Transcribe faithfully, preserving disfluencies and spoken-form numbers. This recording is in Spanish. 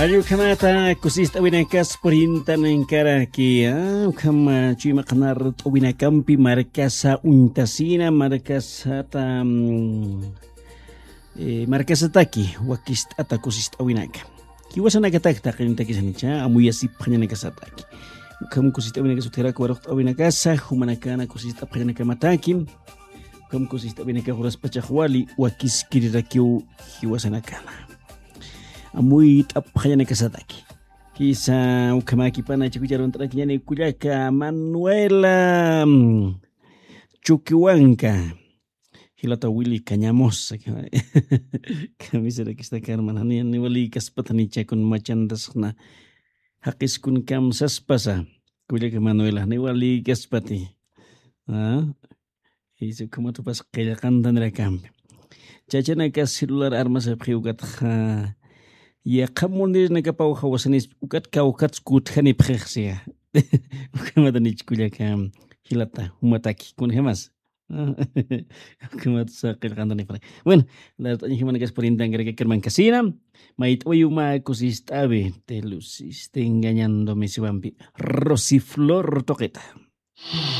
Ayo kamata kusista winakas purintan en cara que ah kama chima kanar winakampi markasa untasina markasa tam eh markasa taki wakist ata kusista winaka kiwasana katak takin takisanicha amuya sipanya nakasataki kam kusista winaka sutera kwarok winakasa humanakana kusista panya kamataki kam kusista winaka huras pachahwali wakiskirirakiu kiwasana kana amuy t'apqayana kasataki kisa ukamaki pana chikucharon trakiñani kuyaka Manuela Chuquihuanca hilata Willy Cañamosa kamisera kista karman hani ni wali kaspatani chakun machandasna haqiskun kam saspasa kuyaka Manuela ni wali kaspati ah hizo como tu pas qillqantan rakampi chachana ka celular armas apqiukat ya kamunis nakapau hawasanis ukat ka ukat skut khani prexia kamada nichkuya kam hilata humataki kun hemas kamat sakil kandani pare bueno la tanya himana gas perintang gara kerman kasina mait oyuma kusistabe te lucis te engañando mi Rosiflor Toqueta.